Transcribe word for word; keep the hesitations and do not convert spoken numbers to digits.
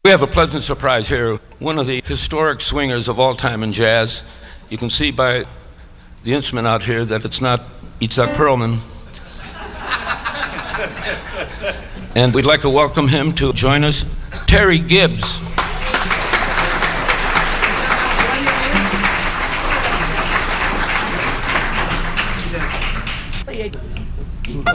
We have a pleasant surprise here. One of the historic swingers of all time in jazz. You can see by the instrument out here that it's not Itzhak Perlman. And we'd like to welcome him to join us, Terry Gibbs.